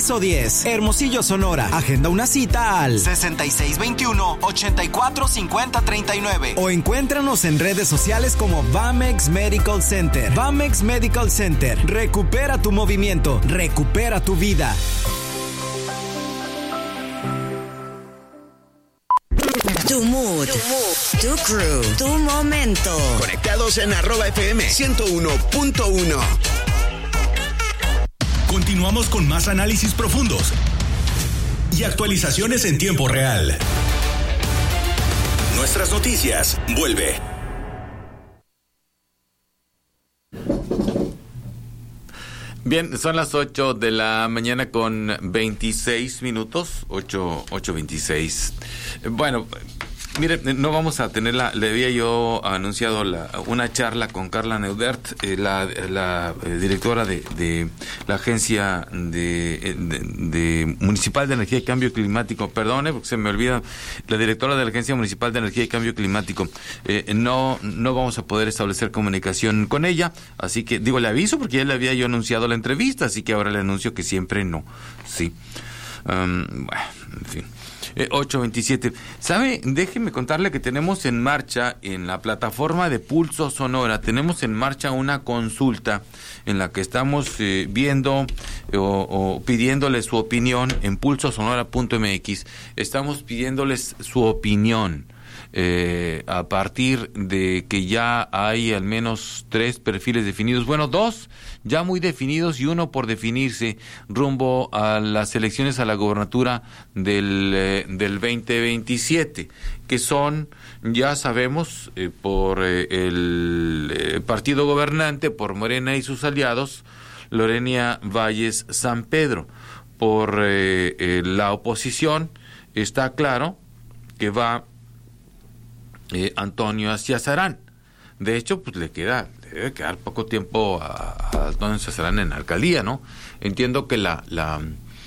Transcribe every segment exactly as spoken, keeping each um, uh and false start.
piso diez, Hermosillo, Sonora. Agenda una cita al sesenta y seis veintiuno, ochenta y cuatro cincuenta treinta y nueve o encuéntranos en redes sociales como Bamex Medical Center. Bamex Medical Center. Recupera tu movimiento, recupera tu vida. Tu mood, tu crew, tu momento. Conectados en arroba F M ciento uno punto uno. Continuamos con más análisis profundos y actualizaciones en tiempo real. Nuestras noticias, vuelve. Bien, son las ocho de la mañana con veintiséis minutos, ocho, ocho veintiséis. Bueno, mire, no vamos a tener la, le había yo anunciado la, una charla con Carla Neudert, eh, la, la eh, directora de, de la Agencia de, de, de Municipal de Energía y Cambio Climático, perdone, porque se me olvida, la directora de la Agencia Municipal de Energía y Cambio Climático. Eh, no, no vamos a poder establecer comunicación con ella, así que, digo, le aviso porque ya le había yo anunciado la entrevista, así que ahora le anuncio que siempre no, sí. Um, bueno, en fin. Eh, ocho veintisiete. ¿Sabe? Déjeme contarle que tenemos en marcha en la plataforma de Pulso Sonora, tenemos en marcha una consulta en la que estamos eh, viendo eh, o, o pidiéndoles su opinión en pulso sonora punto m x. Estamos pidiéndoles su opinión. Eh, a partir de que ya hay al menos tres perfiles definidos, bueno, dos ya muy definidos y uno por definirse rumbo a las elecciones a la gobernatura del, eh, del veinte veintisiete, que son, ya sabemos, eh, por eh, el eh, partido gobernante, por Morena y sus aliados, Lorena Valles San Pedro. Por eh, eh, la oposición está claro que va Eh, Antonio Aciazarán. De hecho, pues le queda, le debe quedar poco tiempo a, a Antonio Aciazarán en la alcaldía, ¿no? Entiendo que la, la,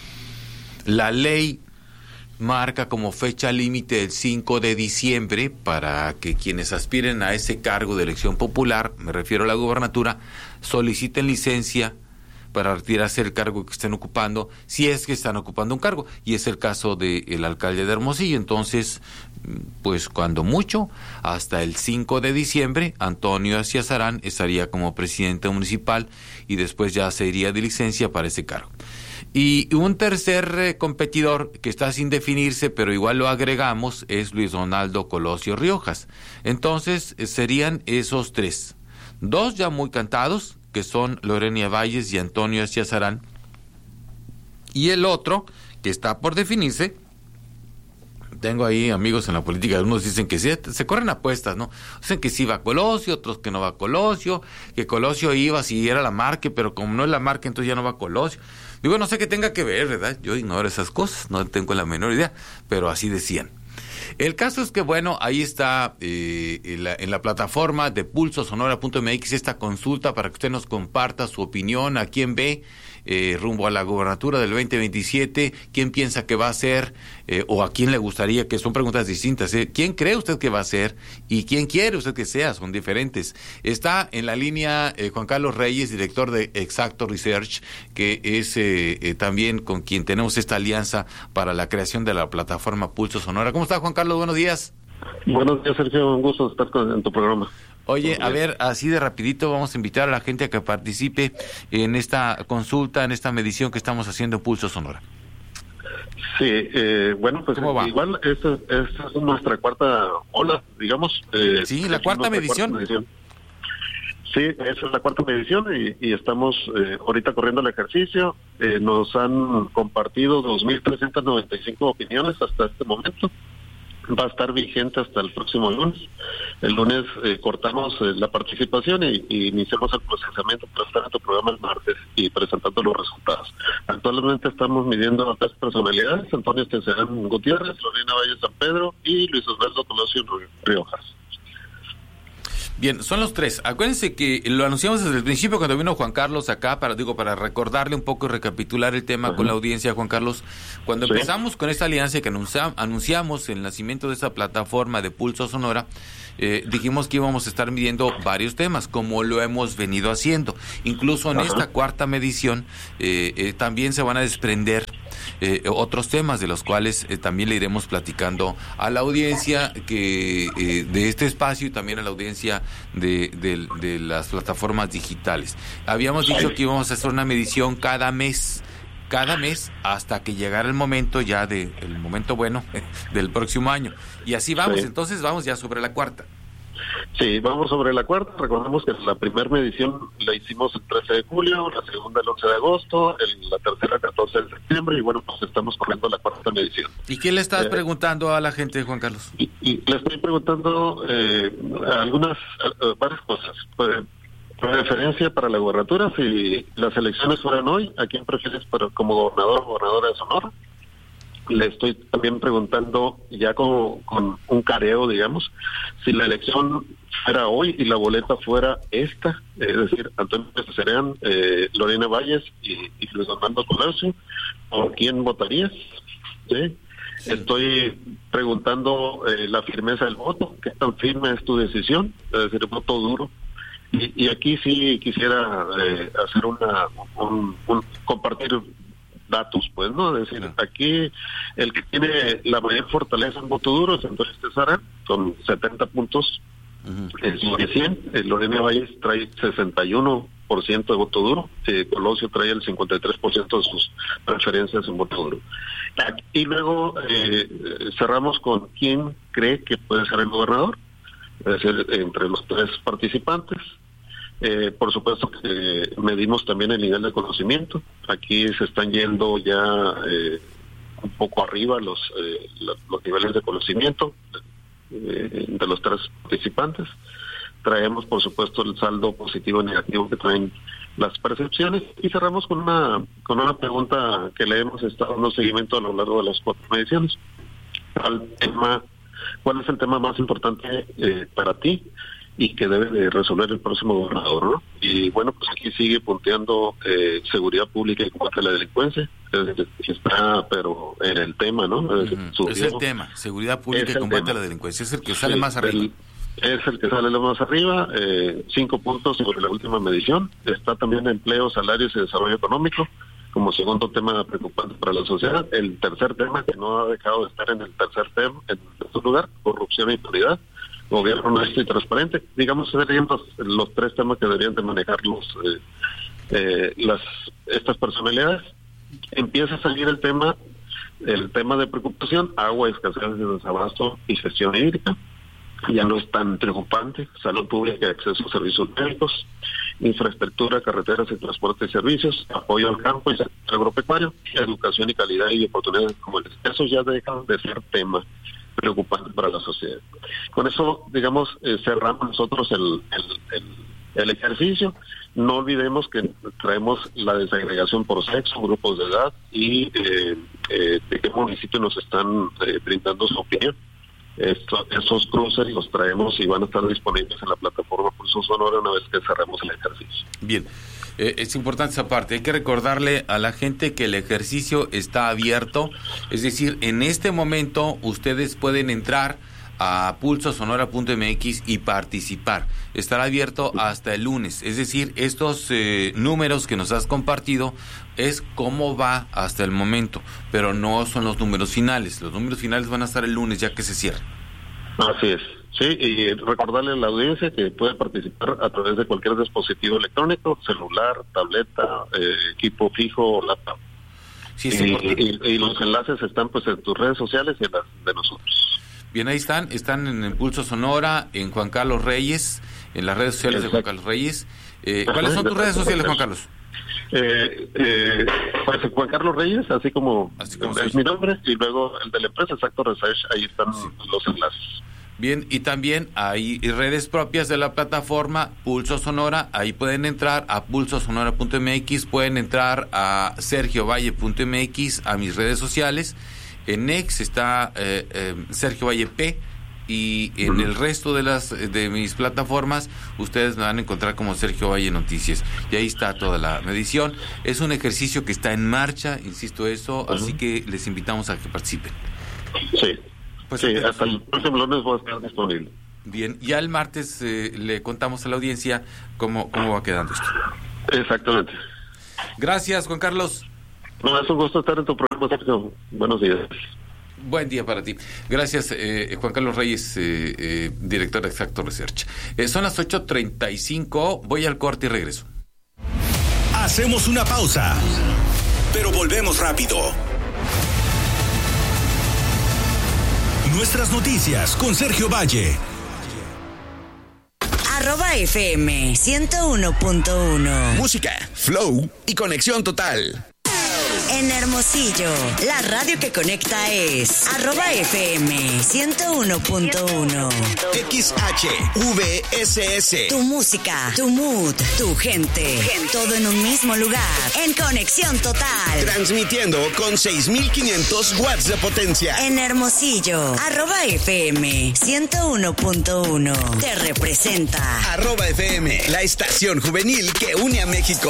la ley marca como fecha límite el cinco de diciembre para que quienes aspiren a ese cargo de elección popular, me refiero a la gubernatura, soliciten licencia para retirarse del cargo que estén ocupando, si es que están ocupando un cargo, y es el caso del alcalde de Hermosillo. Entonces, pues cuando mucho, hasta el cinco de diciembre, Antonio Aciazarán estaría como presidente municipal y después ya se iría de licencia para ese cargo. Y un tercer eh, competidor que está sin definirse, pero igual lo agregamos, es Luis Donaldo Colosio Riojas. Entonces, eh, serían esos tres. Dos ya muy cantados, que son Lorena Valles y Antonio Aciazarán, y el otro, que está por definirse. Tengo ahí amigos en la política, algunos dicen que sí, se corren apuestas, ¿no? Dicen que sí va Colosio, otros que no va Colosio, que Colosio iba si era la Marque, pero como no es la Marque, entonces ya no va Colosio. Digo, no sé qué tenga que ver, ¿verdad? Yo ignoro esas cosas, no tengo la menor idea, pero así decían. El caso es que, bueno, ahí está eh, en, la, en la plataforma de pulso sonora punto m x esta consulta para que usted nos comparta su opinión, a quién ve eh, rumbo a la gobernatura del veinte veintisiete, quién piensa que va a ser eh, o a quién le gustaría, que son preguntas distintas, ¿eh? ¿Quién cree usted que va a ser y quién quiere usted que sea? Son diferentes. Está en la línea eh, Juan Carlos Reyes, director de Exacto Research, que es eh, eh, también con quien tenemos esta alianza para la creación de la plataforma Pulso Sonora. ¿Cómo está, Juan Carlos? Buenos días. Buenos días, Sergio. Un gusto estar con, en tu programa. Oye, a ver, así de rapidito vamos a invitar a la gente a que participe en esta consulta, en esta medición que estamos haciendo en Pulso Sonora. Sí, eh, bueno, pues igual esta, esta es nuestra cuarta ola, digamos. Eh, sí, la cuarta medición. cuarta medición. Sí, esa es la cuarta medición y, y estamos eh, ahorita corriendo el ejercicio. Eh, nos han compartido dos mil trescientas noventa y cinco opiniones hasta este momento. Va a estar vigente hasta el próximo lunes. El lunes eh, cortamos eh, la participación y, y iniciamos el procesamiento para estar en tu programa el martes y presentando los resultados. Actualmente estamos midiendo a tres personalidades: Antonio Aciazarán Gutiérrez, Lorena Valles San Pedro y Luis Osvaldo Colosio Riojas. Bien, son los tres. Acuérdense que lo anunciamos desde el principio cuando vino Juan Carlos acá, para digo para recordarle un poco y recapitular el tema. Ajá. Con la audiencia, Juan Carlos. Cuando sí. empezamos con esta alianza que anuncia, anunciamos el nacimiento de esta plataforma de Pulso Sonora, eh, dijimos que íbamos a estar midiendo varios temas, como lo hemos venido haciendo. Incluso en Ajá. esta cuarta medición eh, eh, también se van a desprender Eh, otros temas de los cuales eh, también le iremos platicando a la audiencia que eh, de este espacio y también a la audiencia de, de, de las plataformas digitales. Habíamos dicho que íbamos a hacer una medición cada mes, cada mes hasta que llegara el momento ya de el momento bueno del próximo año. Y así vamos, sí. Entonces vamos ya sobre la cuarta. Sí, vamos sobre la cuarta. Recordemos que la primera medición la hicimos el trece de julio, la segunda el once de agosto, el, la tercera el catorce de septiembre y bueno, pues estamos corriendo la cuarta medición. ¿Y qué le estás eh, preguntando a la gente, Juan Carlos? Y, y le estoy preguntando eh, algunas, uh, varias cosas. Pues, referencia para la gubernatura, si las elecciones fueran hoy, ¿a quién prefieres para, como gobernador o gobernadora de Sonora? Le estoy también preguntando, ya con, con un careo, digamos, si la elección fuera hoy y la boleta fuera esta, es decir, Antonio Cesarean, eh, Lorena Valles y, y Luis Armando Colercio, ¿por quién votarías? ¿Sí? Sí. Estoy preguntando eh, la firmeza del voto, ¿qué tan firme es tu decisión? Es decir, voto duro. Y, y aquí sí quisiera eh, hacer una, un, un compartir datos, pues, ¿no? Es decir, aquí el que tiene la mayor fortaleza en voto duro es Antonio Cesarean, con setenta puntos uh-huh. en sobre cien. El Lorena Valles trae sesenta y uno por ciento de voto duro. Eh, Colosio trae el cincuenta y tres por ciento de sus preferencias en voto duro. Y luego eh, cerramos con quién cree que puede ser el gobernador, es decir, entre los tres participantes. Eh, por supuesto que medimos también el nivel de conocimiento. Aquí se están yendo ya eh, un poco arriba los eh, los, los niveles de conocimiento eh, de los tres participantes. Traemos, por supuesto, el saldo positivo y negativo que traen las percepciones y cerramos con una con una pregunta que le hemos estado dando seguimiento a lo largo de las cuatro mediciones. Al tema, ¿cuál es el tema más importante eh, para ti y que debe de resolver el próximo gobernador, ¿no? Y bueno, pues aquí sigue punteando eh, seguridad pública y combate a la delincuencia, es, está pero en el tema, ¿no? Es, uh-huh. es el tema, seguridad pública y combate a la delincuencia, es el que sale sí, más arriba. El, es el que sale más arriba, eh, cinco puntos sobre la última medición. Está también empleo, salarios y desarrollo económico como segundo tema preocupante para la sociedad. El tercer tema que no ha dejado de estar en el tercer tema, en su lugar, corrupción e impunidad. Gobierno honesto y transparente, digamos, serían los, los tres temas que deberían de manejar los eh, eh, las estas personalidades. Empieza a salir el tema el tema de preocupación, agua, escasez de desabasto y gestión hídrica, ya no es tan preocupante. Salud pública y acceso a servicios médicos, infraestructura, carreteras y transporte y servicios, apoyo al campo y sector agropecuario, educación y calidad y oportunidades comunes. Eso ya deja de ser tema preocupante para la sociedad. Con eso, digamos, eh, cerramos nosotros el, el, el, el ejercicio. No olvidemos que traemos la desagregación por sexo, grupos de edad y eh, eh, de qué municipio nos están eh, brindando su opinión. Esto, esos cruces los traemos y van a estar disponibles en la plataforma Pulso Sonora una vez que cerremos el ejercicio. Bien, eh, es importante esa parte. Hay que recordarle a la gente que el ejercicio está abierto, es decir, en este momento ustedes pueden entrar a pulso sonora punto m x y participar. Estará abierto hasta el lunes, es decir, estos eh, números que nos has compartido es cómo va hasta el momento, pero no son los números finales. Los números finales van a estar el lunes ya que se cierra. Así es, sí, y recordarle a la audiencia que puede participar a través de cualquier dispositivo electrónico, celular, tableta, eh, equipo fijo o laptop. Sí, sí, y, y, y los enlaces están pues en tus redes sociales y en las de nosotros. Bien, ahí están, están en Pulso Sonora, en Juan Carlos Reyes, en las redes sociales Exacto. de Juan Carlos Reyes. Eh, ¿Cuáles son tus redes sociales, Juan Carlos? Eh, eh, pues Juan Carlos Reyes, así como, así como es mi nombre, y luego el de la empresa Exacto Research, ahí están sí. los enlaces. Bien, y también hay redes propias de la plataforma Pulso Sonora, ahí pueden entrar a pulso sonora punto m x, pueden entrar a sergio valle punto m x, a mis redes sociales. En X está eh, eh, Sergio Valle P, y en uh-huh. el resto de las de mis plataformas ustedes me van a encontrar como Sergio Valle Noticias, y ahí está toda la medición. Es un ejercicio que está en marcha, insisto eso, uh-huh. así que les invitamos a que participen. Sí, pues sí, hasta el próximo lunes voy a estar disponible. Bien, ya el martes eh, le contamos a la audiencia cómo, cómo va quedando esto. Exactamente. Gracias, Juan Carlos. No, es un gusto estar en tu programa, Sergio. Buenos días. Buen día para ti. Gracias, eh, Juan Carlos Reyes, eh, eh, director de Exacto Research. Eh, son las ocho treinta y cinco, voy al corte y regreso. Hacemos una pausa, pero volvemos rápido. Nuestras noticias con Sergio Valle. Arroba F M ciento uno punto uno. Música, flow y conexión total. En Hermosillo, la radio que conecta es arroba F M ciento uno punto uno. X H V S S. Tu música, tu mood, tu gente, todo en un mismo lugar. En conexión total. Transmitiendo con seis mil quinientos watts de potencia. En Hermosillo, arroba F M ciento uno punto uno. Te representa. Arroba F M, la estación juvenil que une a México.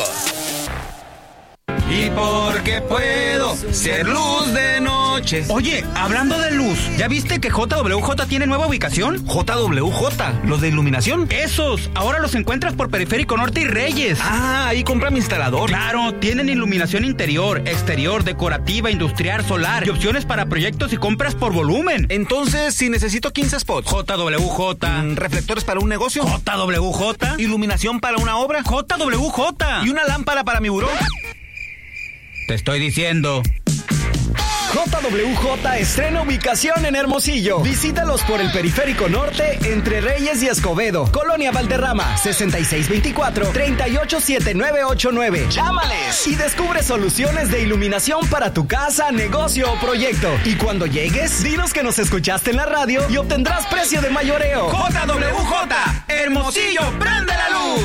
Y porque puedo ser luz de noche. Oye, hablando de luz, ¿ya viste que J W J tiene nueva ubicación? J W J, los de iluminación. Esos, ahora los encuentras por Periférico Norte y Reyes. Ah, ahí compra mi instalador. Claro, tienen iluminación interior, exterior, decorativa, industrial, solar y opciones para proyectos y compras por volumen. Entonces, si necesito quince spots. J W J. Mm, ¿reflectores para un negocio? J W J. ¿Iluminación para una obra? J W J. ¿Y una lámpara para mi buró? Te estoy diciendo. J W J estrena ubicación en Hermosillo. Visítalos por el Periférico Norte, entre Reyes y Escobedo. Colonia Valderrama, sesenta y seis veinticuatro, treinta y ocho setenta y nueve ochenta y nueve. ¡Llámales! Y descubre soluciones de iluminación para tu casa, negocio o proyecto. Y cuando llegues, dinos que nos escuchaste en la radio y obtendrás precio de mayoreo. J W J, Hermosillo, prende la luz.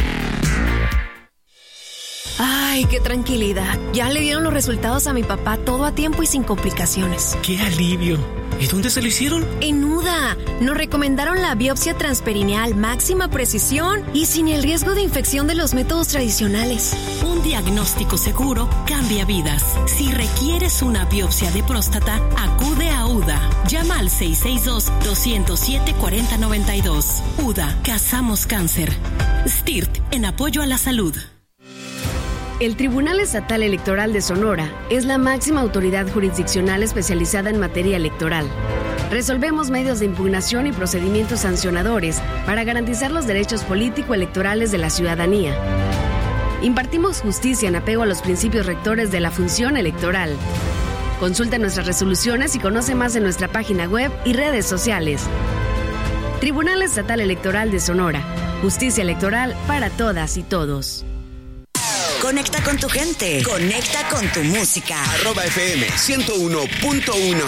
Ay, qué tranquilidad. Ya le dieron los resultados a mi papá, todo a tiempo y sin complicaciones. ¡Qué alivio! ¿Y dónde se lo hicieron? En U D A. Nos recomendaron la biopsia transperineal, máxima precisión y sin el riesgo de infección de los métodos tradicionales. Un diagnóstico seguro cambia vidas. Si requieres una biopsia de próstata, acude a U D A. Llama al seis seis dos, dos cero siete, cuatro cero nueve dos. U D A. Cazamos cáncer. S T I R T, en apoyo a la salud. El Tribunal Estatal Electoral de Sonora es la máxima autoridad jurisdiccional especializada en materia electoral. Resolvemos medios de impugnación y procedimientos sancionadores para garantizar los derechos político-electorales de la ciudadanía. Impartimos justicia en apego a los principios rectores de la función electoral. Consulta nuestras resoluciones y conoce más en nuestra página web y redes sociales. Tribunal Estatal Electoral de Sonora. Justicia electoral para todas y todos. Conecta con tu gente. Conecta con tu música. Arroba F M ciento uno punto uno.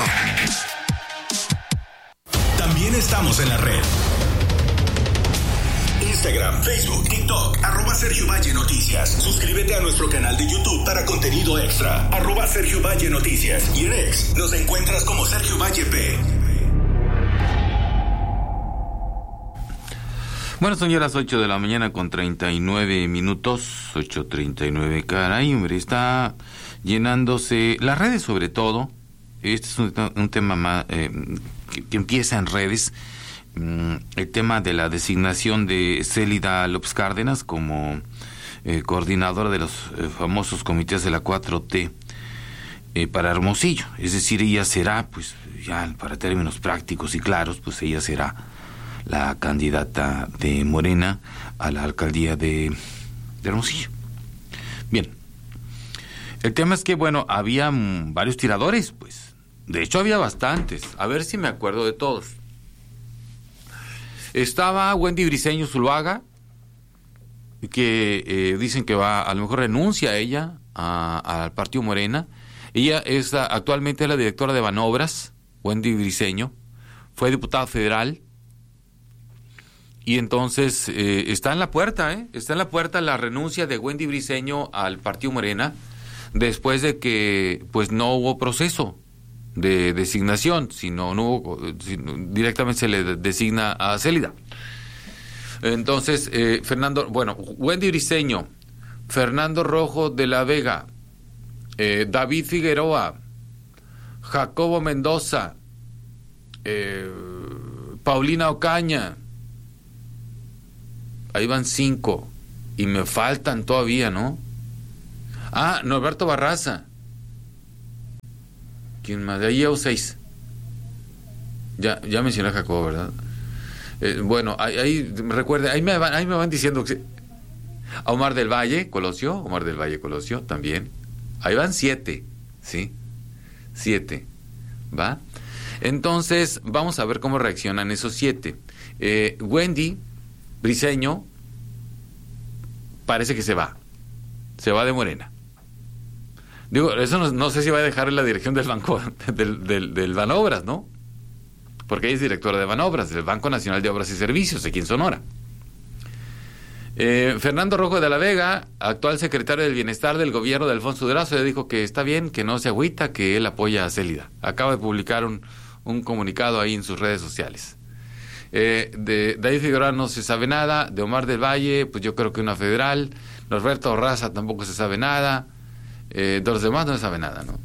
También estamos en la red. Instagram, Facebook, TikTok, arroba Sergio Valle Noticias. Suscríbete a nuestro canal de YouTube para contenido extra. Arroba Sergio Valle Noticias. Y en X nos encuentras como Sergio Valle P. Bueno, son ya las ocho de la mañana con treinta y nueve minutos, ocho treinta y nueve, caray, hombre, está llenándose, las redes sobre todo, este es un, un tema más, eh, que, que empieza en redes, mm, el tema de la designación de Célida López Cárdenas como eh, coordinadora de los eh, famosos comités de la cuatro T eh, para Hermosillo, es decir, ella será, pues ya para términos prácticos y claros, pues ella será la candidata de Morena a la alcaldía de, de Hermosillo. Bien, el tema es que, bueno, había mm, varios tiradores, pues, de hecho había bastantes, a ver si me acuerdo de todos. Estaba Wendy Briceño Zuluaga, que eh, dicen que va, a lo mejor renuncia a ella, a, al partido Morena. Ella es actualmente la directora de Banobras, Wendy Briceño, fue diputada federal. Y entonces eh, está en la puerta, ¿eh? Está en la puerta la renuncia de Wendy Briceño al partido Morena, después de que pues no hubo proceso de designación, sino no hubo, sino directamente se le designa a Célida. Entonces, eh, Fernando, bueno, Wendy Briceño, Fernando Rojo de la Vega, eh, David Figueroa, Jacobo Mendoza, eh, Paulina Ocaña, ahí van cinco, y me faltan todavía, ¿no? Ah, Norberto Barraza. ¿Quién más? De ahí llevo seis. Ya, ya mencioné a Jacobo, ¿verdad? Eh, bueno, ahí, ahí recuerde, ahí me van, ahí me van diciendo que a Omar del Valle, Colosio, Omar del Valle Colosio también. Ahí van siete, ¿sí? Siete, ¿va? Entonces, vamos a ver cómo reaccionan esos siete. Eh, Wendy Briceño parece que se va. Se va de Morena. Digo, eso no, no sé si va a dejar en la dirección del banco, del, del, del Banobras, ¿no? Porque ella es directora de Banobras, del Banco Nacional de Obras y Servicios, aquí en Sonora. Eh, Fernando Rojo de la Vega, actual secretario del Bienestar del gobierno de Alfonso Durazo, ya dijo que está bien, que no se agüita, que él apoya a Célida. Acaba de publicar un, un comunicado ahí en sus redes sociales. Eh, de David Figueroa no se sabe nada, de Omar del Valle, pues yo creo que una federal, Norberto Raza tampoco se sabe nada, eh, de los demás no se sabe nada, ¿no?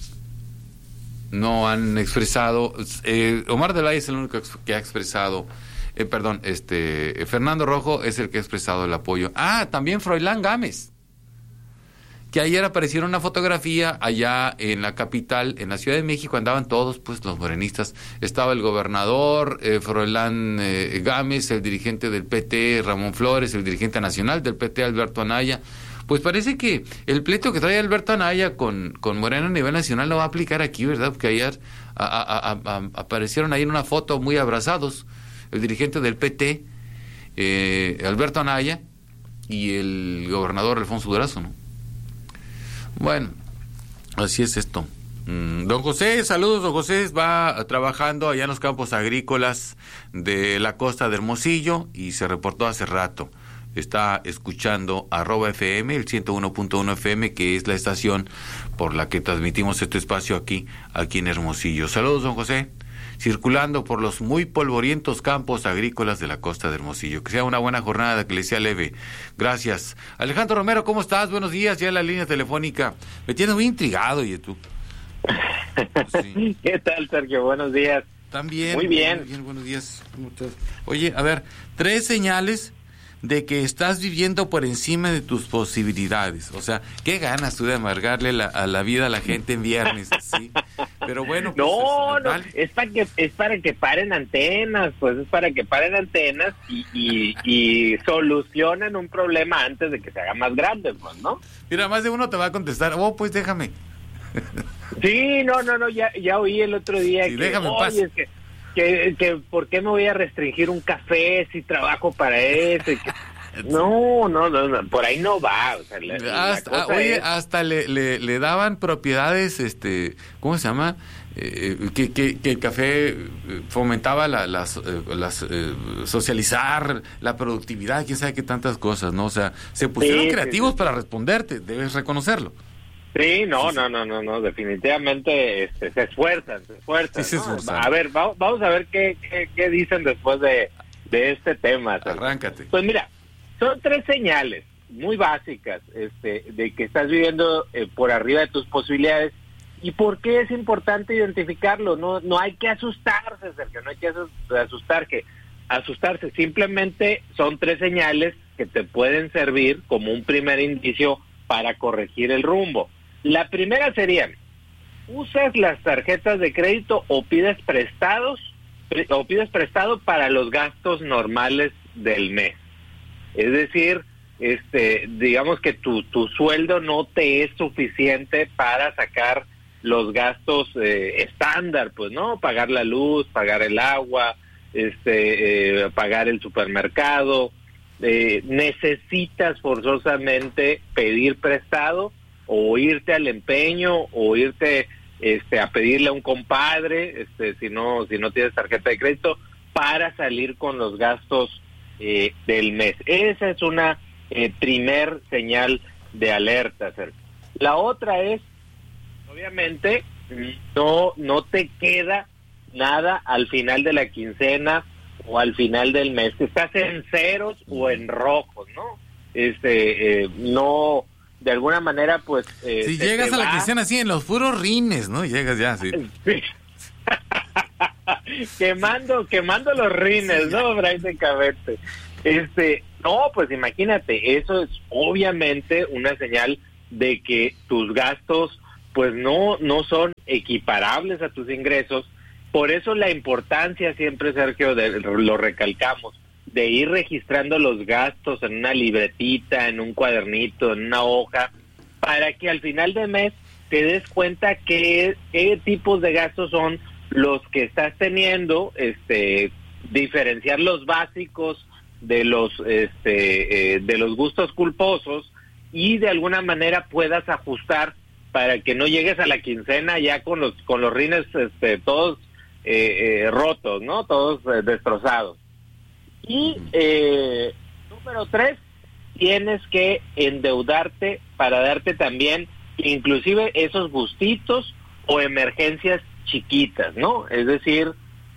No han expresado, eh, Omar del Valle es el único que ha expresado, eh, perdón, este, eh, Fernando Rojo es el que ha expresado el apoyo. Ah, también Froilán Gámez, que ayer apareció una fotografía allá en la capital, en la Ciudad de México, andaban todos, pues, los morenistas. Estaba el gobernador, eh, Froilán eh, Gámez, el dirigente del P T, Ramón Flores, el dirigente nacional del P T, Alberto Anaya. Pues parece que el pleito que trae Alberto Anaya con, con Morena a nivel nacional no va a aplicar aquí, ¿verdad? Porque ayer a, a, a, a, aparecieron ahí en una foto muy abrazados, el dirigente del P T, eh, Alberto Anaya, y el gobernador Alfonso Durazo, ¿no? Bueno, así es esto. Mm, don José, saludos, don José va trabajando allá en los campos agrícolas de la costa de Hermosillo y se reportó hace rato. Está escuchando arroba F M, el ciento uno punto uno F M, que es la estación por la que transmitimos este espacio aquí, aquí en Hermosillo. Saludos, don José, circulando por los muy polvorientos campos agrícolas de la costa de Hermosillo. Que sea una buena jornada, que le sea leve. Gracias. Alejandro Romero, ¿cómo estás? Buenos días, ya en la línea telefónica. Me tiene muy intrigado, ¿y tú? Sí. ¿Qué tal, Sergio? Buenos días. También. Muy bien. Muy bien, buenos días. ¿Cómo estás? Oye, a ver, tres señales de que estás viviendo por encima de tus posibilidades. O sea, qué ganas tú de amargarle la, a la vida a la gente en viernes, ¿sí? Pero bueno, pues, no, es, no, es para que es para que paren antenas, pues es para que paren antenas y, y, y solucionen un problema antes de que se haga más grande, pues, ¿no? Mira, más de uno te va a contestar, oh, pues déjame. Sí, no, no, no, ya, ya oí el otro día sí, que, déjame en oye, paz. Es que Que, que por qué me voy a restringir un café si trabajo para eso. Que... No, no, no, no, por ahí no va. O sea, la, hasta, la oye, es... hasta le, le, le daban propiedades, este, ¿cómo se llama? Eh, que, que, que el café fomentaba la, las, eh, las eh, socializar, la productividad, quién sabe qué tantas cosas, ¿no? O sea, se pusieron sí, creativos sí, sí. para responderte, debes reconocerlo. Sí, no, no, no, no, no, definitivamente este, se esfuerzan, se esfuerzan, sí, se esfuerzan. ¿no? A ver, va, vamos a ver qué, qué, qué dicen después de, de este tema. Arráncate. Pues mira, son tres señales muy básicas este, de que estás viviendo eh, por arriba de tus posibilidades. ¿Y por qué es importante identificarlo? No, no hay que asustarse, Sergio, no hay que asustar, que, asustarse. Simplemente son tres señales que te pueden servir como un primer indicio para corregir el rumbo. La primera sería, usas las tarjetas de crédito o pides prestados, o pides prestado para los gastos normales del mes. Es decir, este, digamos que tu, tu sueldo no te es suficiente para sacar los gastos eh, estándar, pues, ¿no? Pagar la luz, pagar el agua, este, eh, pagar el supermercado. Eh, necesitas forzosamente pedir prestado o irte al empeño o irte este a pedirle a un compadre este si no si no tienes tarjeta de crédito para salir con los gastos eh, del mes. Esa es una eh, primer señal de alerta, Sergio. La otra es obviamente no, no te queda nada al final de la quincena o al final del mes, estás en ceros o en rojos, ¿no? Este, eh, no, de alguna manera, pues... Eh, si llegas a va... la quincena así, en los puros rines, ¿no? Llegas ya así. Sí. quemando, quemando los rines, ¿no? Prácticamente. Este, no, pues imagínate, eso es obviamente una señal de que tus gastos, pues no, no son equiparables a tus ingresos. Por eso la importancia siempre, Sergio, de, lo recalcamos, de ir registrando los gastos en una libretita, en un cuadernito, en una hoja, para que al final de mes te des cuenta qué, qué tipos de gastos son los que estás teniendo, este, diferenciar los básicos de los, este, eh, de los gustos culposos y de alguna manera puedas ajustar para que no llegues a la quincena ya con los, con los rines, este, todos eh, eh, rotos, ¿no? Todos eh, destrozados. Y eh, número tres, tienes que endeudarte para darte también inclusive esos gustitos o emergencias chiquitas, ¿no? Es decir,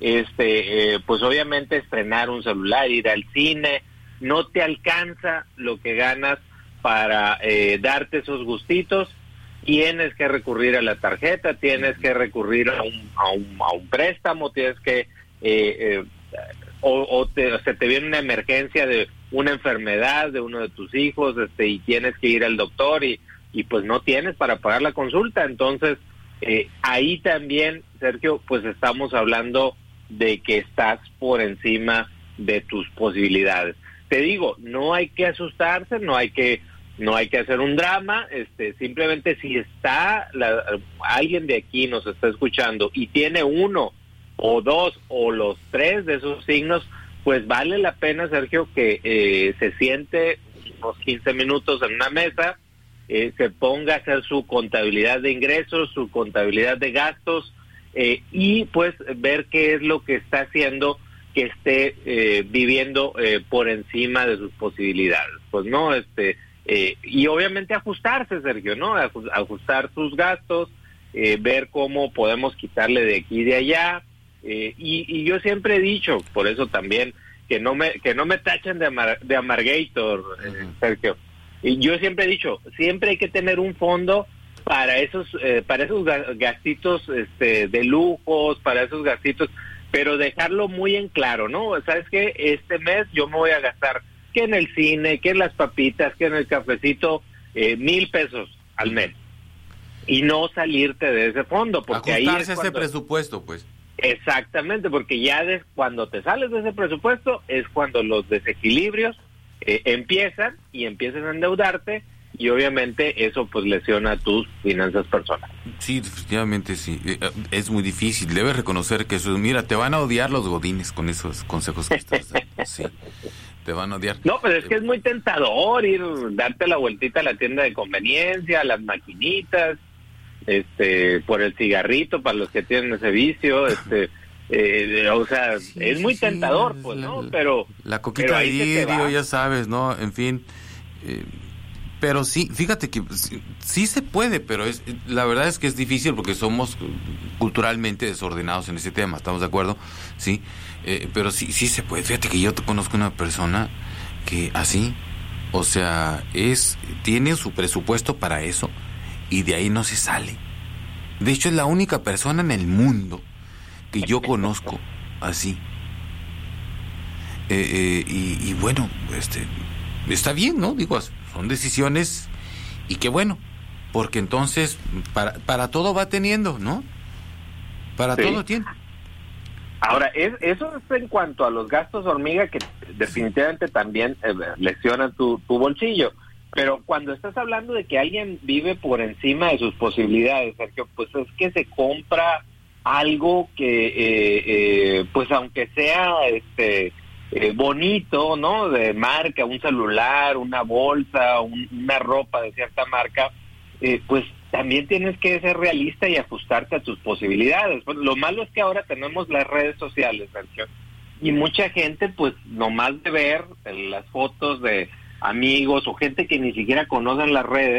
este, eh, pues obviamente estrenar un celular, ir al cine, no te alcanza lo que ganas para eh, darte esos gustitos, tienes que recurrir a la tarjeta, tienes que recurrir a un, a un, a un préstamo, tienes que... Eh, eh, o, o, te, o se te viene una emergencia de una enfermedad de uno de tus hijos, este, y tienes que ir al doctor y, y pues no tienes para pagar la consulta. Entonces, eh, ahí también, Sergio, pues estamos hablando de que estás por encima de tus posibilidades. Te digo, no hay que asustarse, no hay que no hay que hacer un drama, este, simplemente si está la, alguien de aquí nos está escuchando y tiene uno o dos o los tres de esos signos, pues vale la pena, Sergio, que eh, se siente unos quince minutos en una mesa, eh, se ponga a hacer su contabilidad de ingresos, su contabilidad de gastos, eh, y pues ver qué es lo que está haciendo que esté eh, viviendo eh, por encima de sus posibilidades. Pues no, este, eh, y obviamente ajustarse, Sergio, ¿no? Ajustar sus gastos, eh, ver cómo podemos quitarle de aquí y de allá. Eh, y, y yo siempre he dicho, por eso también, que no me que no me tachen de, amar, de amargator, eh, Sergio. Y yo siempre he dicho, siempre hay que tener un fondo para esos eh, para esos gastitos este, de lujos, para esos gastitos, pero dejarlo muy en claro, ¿no? ¿Sabes qué? Este mes yo me voy a gastar que en el cine, que en las papitas, que en el cafecito, eh, mil pesos al mes. Y no salirte de ese fondo, porque ahí es cuando... ese presupuesto, pues. Exactamente, porque ya de, cuando te sales de ese presupuesto es cuando los desequilibrios eh, empiezan y empiezas a endeudarte y obviamente eso pues lesiona tus finanzas personales. Sí, definitivamente sí, es muy difícil, debes reconocer que eso, mira, te van a odiar los godines con esos consejos que estás dando, sí, te van a odiar. No, pero es que es muy tentador ir, darte la vueltita a la tienda de conveniencia, a las maquinitas, este, por el cigarrito para los que tienen ese vicio, este, eh, o sea, sí, es muy sí, tentador, sí, pues, ¿no? Pero la coquita de vidrio, ya sabes, ¿no? En fin, eh, pero sí, fíjate que sí, sí se puede, pero es la verdad es que es difícil porque somos culturalmente desordenados en ese tema, ¿estamos de acuerdo? Sí, eh, pero sí, sí se puede. Fíjate que yo te conozco una persona que así, o sea, es tiene su presupuesto para eso y de ahí no se sale. De hecho, es la única persona en el mundo que yo conozco así. Eh, eh, y, y bueno, este, está bien, ¿no? Digo, son decisiones y qué bueno, porque entonces para, para todo va teniendo, ¿no? Para sí. todo tiene. Ahora, es, eso es en cuanto a los gastos hormiga que definitivamente también eh, lesionan tu, tu bolsillo. Pero cuando estás hablando de que alguien vive por encima de sus posibilidades, Sergio, pues es que se compra algo que, eh, eh, pues aunque sea este eh, bonito, ¿no? De marca, un celular, una bolsa, un, una ropa de cierta marca, eh, pues también tienes que ser realista y ajustarte a tus posibilidades. Bueno, lo malo es que ahora tenemos las redes sociales, Sergio, y mucha gente, pues nomás de ver las fotos de amigos o gente que ni siquiera conocen las redes,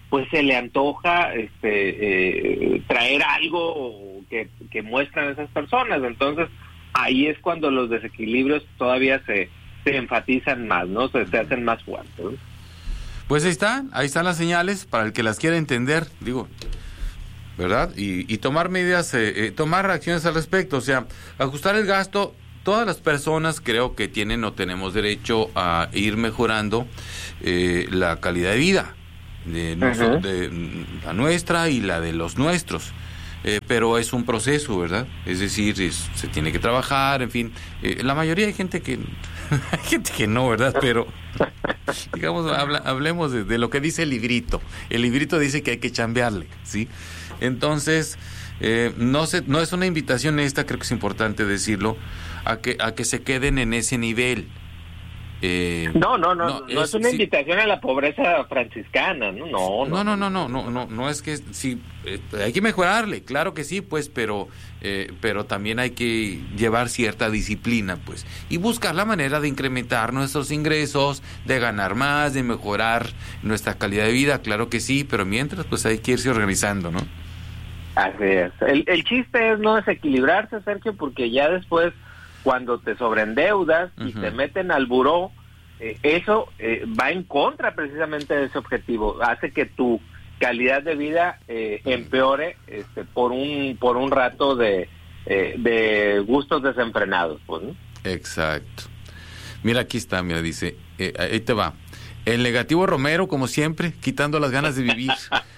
pues se le antoja este eh, traer algo que, que muestran esas personas. Entonces ahí es cuando los desequilibrios todavía se, se enfatizan más, ¿no? Se, se hacen más fuertes, ¿no? Pues ahí están, ahí están las señales para el que las quiera entender, digo, ¿verdad? Y, y tomar medidas, eh, eh, tomar acciones al respecto, o sea, ajustar el gasto. Todas las personas creo que tienen o tenemos derecho a ir mejorando eh, la calidad de vida de, uh-huh. de la nuestra y la de los nuestros, eh, pero es un proceso, ¿verdad? Es decir, es, se tiene que trabajar, en fin, eh, la mayoría hay gente que hay gente que no, ¿verdad? Pero digamos, habla, hablemos de, de lo que dice el librito. El librito dice que hay que chambearle, ¿sí? Entonces, eh, no se, no es una invitación esta, creo que es importante decirlo, a que a que se queden en ese nivel. Eh, no, no, no, no, no es, es una sí, invitación a la pobreza franciscana, no, no, no, no, no, no, no, no, no es que sí, eh, hay que mejorarle, claro que sí, pues, pero, eh, pero también hay que llevar cierta disciplina, pues, y buscar la manera de incrementar nuestros ingresos, de ganar más, de mejorar nuestra calidad de vida, claro que sí, pero mientras, pues, hay que irse organizando, ¿no? Así es. El, el chiste es no desequilibrarse, Sergio, porque ya después, cuando te sobreendeudas y uh-huh. te meten al buró, eh, eso eh, va en contra precisamente de ese objetivo. Hace que tu calidad de vida eh, empeore este, por un por un rato de, eh, de gustos desenfrenados, pues, ¿no? Exacto. Mira, aquí está, mira, dice, eh, ahí te va. El negativo Romero, como siempre, quitando las ganas de vivir.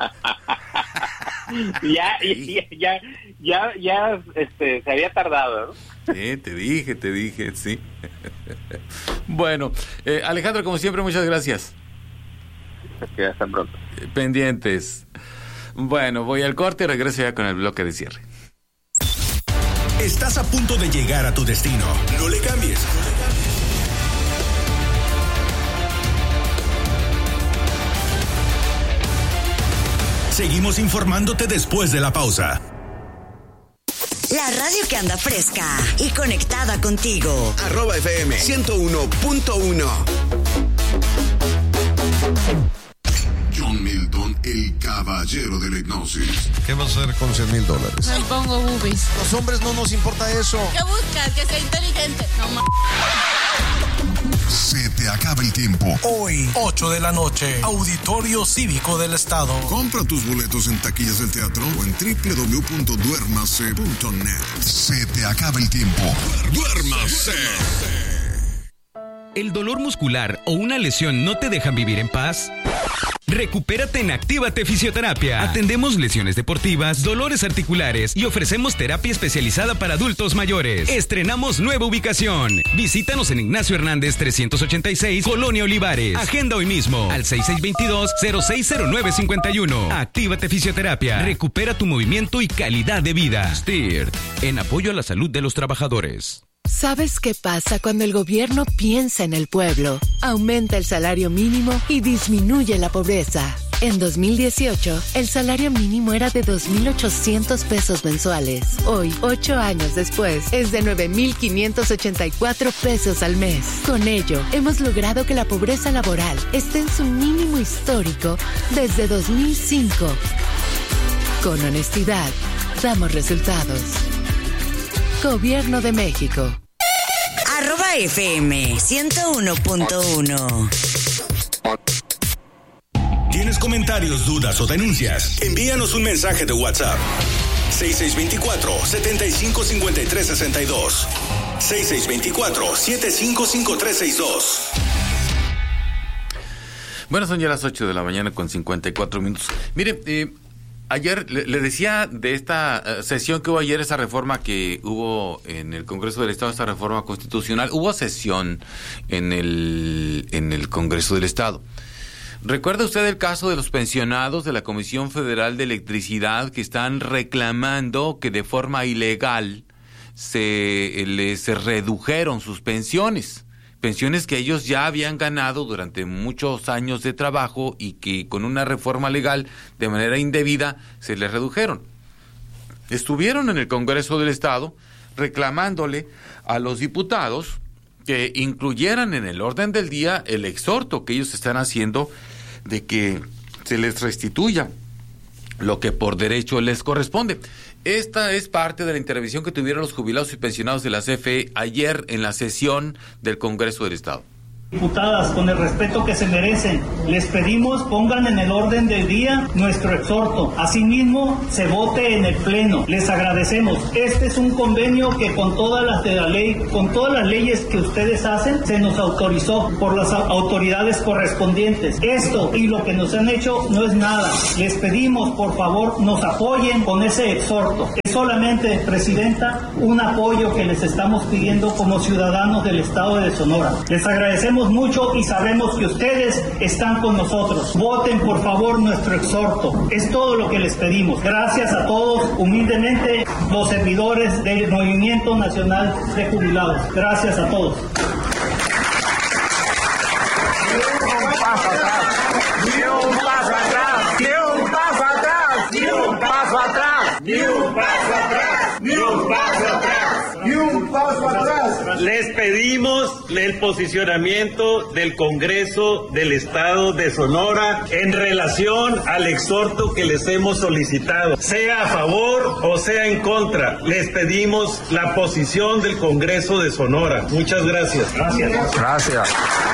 ya, ya, ya, ya, ya, este, se había tardado, ¿no? Sí, te dije, te dije, sí. Bueno, eh, Alejandro, como siempre, muchas gracias. Hasta pronto. Eh, pendientes. Bueno, voy al corte y regreso ya con el bloque de cierre. Estás a punto de llegar a tu destino. No le cambies. Seguimos informándote después de la pausa. La radio que anda fresca y conectada contigo. Arroba F M ciento uno punto uno. John Milton, el caballero de la hipnosis. ¿Qué vas a hacer con cien mil dólares? Me pongo boobies. Los hombres no nos importa eso. ¿Qué buscas? Que sea inteligente. No ma... Se te acaba el tiempo. Hoy, ocho de la noche, Auditorio Cívico del Estado. Compra tus boletos en taquillas del teatro o en doble u doble u doble u punto duérmase punto net. Se te acaba el tiempo. ¡Duérmase! ¿El dolor muscular o una lesión no te dejan vivir en paz? Recupérate en Actívate Fisioterapia. Atendemos lesiones deportivas, dolores articulares y ofrecemos terapia especializada para adultos mayores. Estrenamos nueva ubicación. Visítanos en Ignacio Hernández trescientos ochenta y seis, Colonia Olivares. Agenda hoy mismo al seis seis dos dos, cero seis cero nueve cinco uno. Actívate Fisioterapia. Recupera tu movimiento y calidad de vida. S T I R T, en apoyo a la salud de los trabajadores. ¿Sabes qué pasa cuando el gobierno piensa en el pueblo? Aumenta el salario mínimo y disminuye la pobreza. En dos mil dieciocho, el salario mínimo era de dos mil ochocientos pesos mensuales. Hoy, ocho años después, es de nueve mil quinientos ochenta y cuatro pesos al mes. Con ello, hemos logrado que la pobreza laboral esté en su mínimo histórico desde dos mil cinco. Con honestidad, damos resultados. Gobierno de México. Arroba F M ciento uno punto uno. ¿Tienes comentarios, dudas o denuncias? Envíanos un mensaje de WhatsApp. seis seis dos cuatro, siete cinco cinco tres seis dos. seis seis dos cuatro, siete cinco cinco tres seis dos. Bueno, son ya las ocho de la mañana con cincuenta y cuatro minutos. Mire, eh, ayer le, le decía de esta uh, sesión que hubo ayer, esa reforma que hubo en el Congreso del Estado, esta reforma constitucional. Hubo sesión en el, en el Congreso del Estado. ¿Recuerda usted el caso de los pensionados de la Comisión Federal de Electricidad que están reclamando que de forma ilegal se les redujeron sus pensiones? Pensiones que ellos ya habían ganado durante muchos años de trabajo y que con una reforma legal de manera indebida se les redujeron. Estuvieron en el Congreso del Estado reclamándole a los diputados que incluyeran en el orden del día el exhorto que ellos están haciendo de que se les restituya lo que por derecho les corresponde. Esta es parte de la intervención que tuvieron los jubilados y pensionados de la C F E ayer en la sesión del Congreso del Estado. Diputadas, con el respeto que se merecen, les pedimos pongan en el orden del día nuestro exhorto. Asimismo, se vote en el Pleno. Les agradecemos. Este es un convenio que con todas las de la ley, con todas las leyes que ustedes hacen, se nos autorizó por las autoridades correspondientes. Esto y lo que nos han hecho no es nada. Les pedimos, por favor, nos apoyen con ese exhorto. Es solamente, Presidenta, un apoyo que les estamos pidiendo como ciudadanos del Estado de Sonora. Les agradecemos mucho y sabemos que ustedes están con nosotros. Voten por favor nuestro exhorto. Es todo lo que les pedimos. Gracias a todos, humildemente, los servidores del Movimiento Nacional de Jubilados. Gracias a todos. Un paso atrás, ni un paso atrás, ni un paso atrás, ni un paso atrás, ni un paso atrás, ni un paso atrás, ni un paso atrás. Les pedimos el posicionamiento del Congreso del Estado de Sonora en relación al exhorto que les hemos solicitado. Sea a favor o sea en contra, les pedimos la posición del Congreso de Sonora. Muchas gracias. Gracias. Gracias.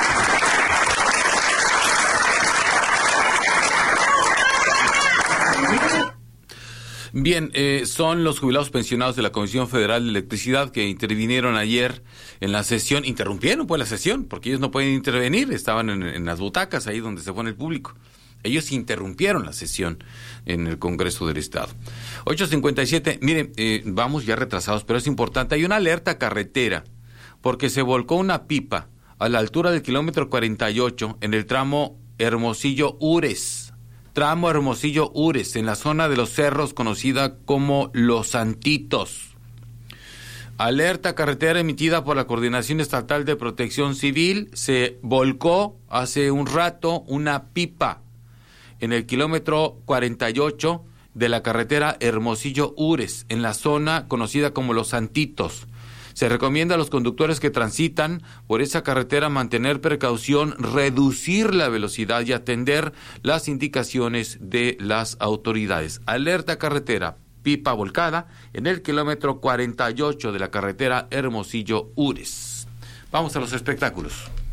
Bien, eh, son los jubilados pensionados de la Comisión Federal de Electricidad que intervinieron ayer en la sesión, interrumpieron pues la sesión, porque ellos no pueden intervenir, estaban en, en las butacas ahí donde se pone el público. Ellos interrumpieron la sesión en el Congreso del Estado. ocho cincuenta y siete, miren, eh, vamos ya retrasados, pero es importante, hay una alerta carretera, porque se volcó una pipa a la altura del kilómetro cuarenta y ocho en el tramo Hermosillo-Ures. Tramo Hermosillo-Ures, en la zona de los cerros conocida como Los Santitos. Alerta carretera emitida por la Coordinación Estatal de Protección Civil. Se volcó hace un rato una pipa en el kilómetro cuarenta y ocho de la carretera Hermosillo-Ures, en la zona conocida como Los Santitos. Se recomienda a los conductores que transitan por esa carretera mantener precaución, reducir la velocidad y atender las indicaciones de las autoridades. Alerta carretera, pipa volcada en el kilómetro cuarenta y ocho de la carretera Hermosillo-Ures. Vamos a los espectáculos.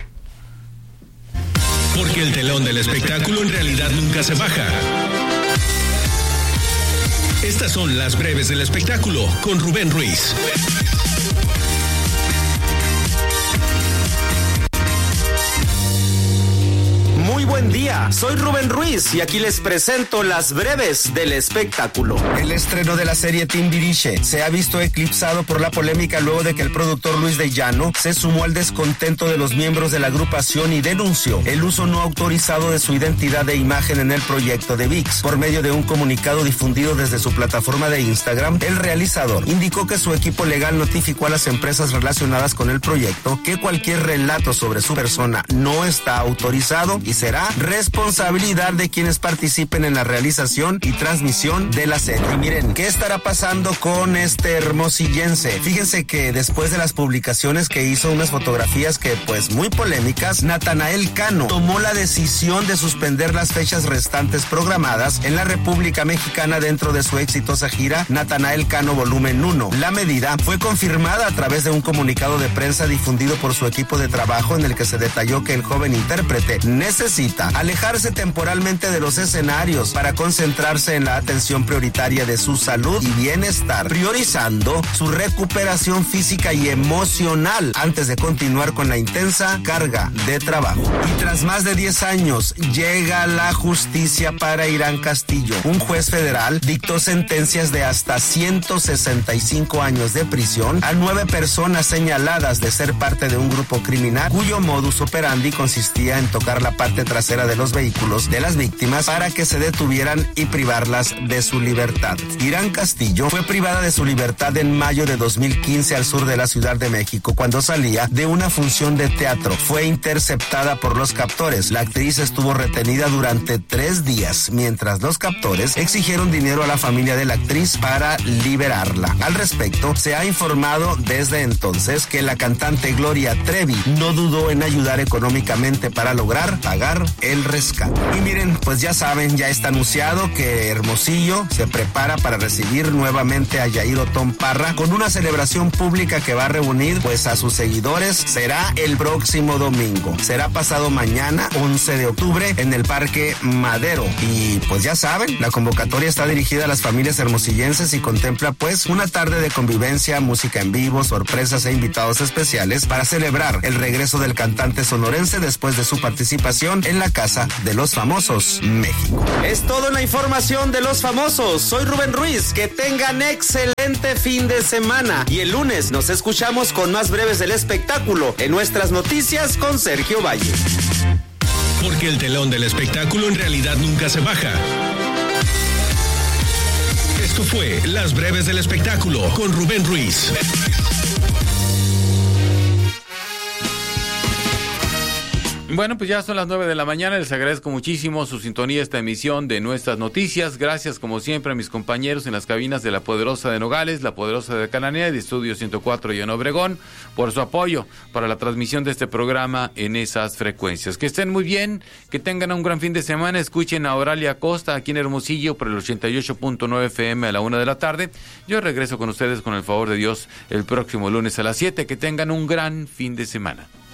Porque el telón del espectáculo en realidad nunca se baja. Estas son las breves del espectáculo con Rubén Ruiz. Muy buen día, soy Rubén Ruiz y aquí les presento las breves del espectáculo. El estreno de la serie Timbiriche se ha visto eclipsado por la polémica luego de que el productor Luis de Llano se sumó al descontento de los miembros de la agrupación y denunció el uso no autorizado de su identidad e imagen en el proyecto de V I X. Por medio de un comunicado difundido desde su plataforma de Instagram, el realizador indicó que su equipo legal notificó a las empresas relacionadas con el proyecto que cualquier relato sobre su persona no está autorizado y será responsabilidad de quienes participen en la realización y transmisión de la serie. Y miren, ¿qué estará pasando con este hermosillense? Fíjense que después de las publicaciones que hizo unas fotografías que pues muy polémicas, Natanael Cano tomó la decisión de suspender las fechas restantes programadas en la República Mexicana dentro de su exitosa gira Natanael Cano Volumen uno. La medida fue confirmada a través de un comunicado de prensa difundido por su equipo de trabajo en el que se detalló que el joven intérprete necesita alejarse temporalmente de los escenarios para concentrarse en la atención prioritaria de su salud y bienestar, priorizando su recuperación física y emocional antes de continuar con la intensa carga de trabajo. Y tras más de diez años, llega la justicia para Irán Castillo. Un juez federal dictó sentencias de hasta ciento sesenta y cinco años de prisión a nueve personas señaladas de ser parte de un grupo criminal cuyo modus operandi consistía en tocar la parte trasera de los vehículos de las víctimas para que se detuvieran y privarlas de su libertad. Irán Castillo fue privada de su libertad en mayo de dos mil quince al sur de la Ciudad de México cuando salía de una función de teatro. Fue interceptada por los captores. La actriz estuvo retenida durante tres días mientras los captores exigieron dinero a la familia de la actriz para liberarla. Al respecto, se ha informado desde entonces que la cantante Gloria Trevi no dudó en ayudar económicamente para lograr pagar el rescate. Y miren, pues ya saben, ya está anunciado que Hermosillo se prepara para recibir nuevamente a Yair Otón Parra con una celebración pública que va a reunir pues a sus seguidores. Será el próximo domingo. Será pasado mañana, once de octubre, en el Parque Madero. Y pues ya saben, la convocatoria está dirigida a las familias hermosillenses y contempla pues una tarde de convivencia, música en vivo, sorpresas e invitados especiales para celebrar el regreso del cantante sonorense después de su participación en la Casa de los Famosos, México. Es todo en la información de los famosos. Soy Rubén Ruiz. Que tengan excelente fin de semana. Y el lunes nos escuchamos con más breves del espectáculo en nuestras noticias con Sergio Valle. Porque el telón del espectáculo en realidad nunca se baja. Esto fue Las Breves del Espectáculo con Rubén Ruiz. Bueno, pues ya son las nueve de la mañana. Les agradezco muchísimo su sintonía a esta emisión de Nuestras Noticias. Gracias, como siempre, a mis compañeros en las cabinas de La Poderosa de Nogales, La Poderosa de Cananea y de Estudio ciento cuatro y en Obregón, por su apoyo para la transmisión de este programa en esas frecuencias. Que estén muy bien, que tengan un gran fin de semana. Escuchen a Oralia Costa aquí en Hermosillo por el ochenta y ocho punto nueve F M a la una de la tarde. Yo regreso con ustedes, con el favor de Dios, el próximo lunes a las siete. Que tengan un gran fin de semana.